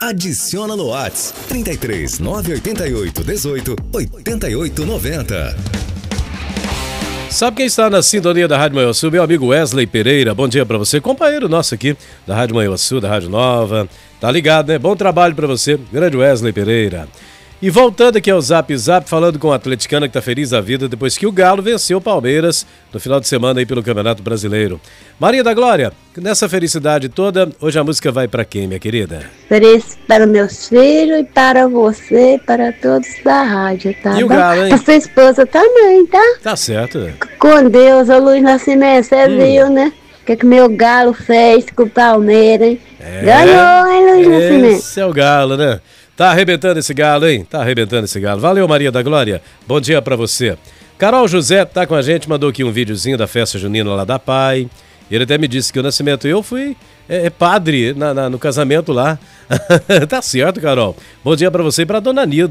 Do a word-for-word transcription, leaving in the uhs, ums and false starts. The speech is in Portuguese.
Adiciona no WhatsApp trinta e três, nove oito oito, dezoito, oitenta e oito noventa. Sabe quem está na sintonia da Rádio Manhuaçu? Meu amigo Wesley Pereira. Bom dia pra você, companheiro nosso aqui da Rádio Manhuaçu, da Rádio Nova. Tá ligado, né? Bom trabalho pra você, grande Wesley Pereira. E voltando aqui ao Zap Zap, falando com a atleticana que tá feliz da vida depois que o Galo venceu o Palmeiras no final de semana aí pelo Campeonato Brasileiro. Maria da Glória, nessa felicidade toda, hoje a música vai pra quem, minha querida? Ofereço para meus filhos e para você e para todos da rádio, tá? E o bom? Galo, hein? A sua esposa também, tá? Tá certo. Com Deus, ô Luiz Nascimento, você Hum. viu, né? O que que meu Galo fez com o Palmeiras, hein? É, Ganhou, hein, Luiz Nascimento? Esse é o Galo, né? Tá arrebentando esse Galo, hein? Tá arrebentando esse Galo. Valeu, Maria da Glória. Bom dia pra você. Carol José tá com a gente, mandou aqui um videozinho da festa junina lá da Pai. Ele até me disse que o Nascimento, eu fui é, é padre na, na, no casamento lá. Tá certo, Carol. Bom dia pra você e pra dona Nilda.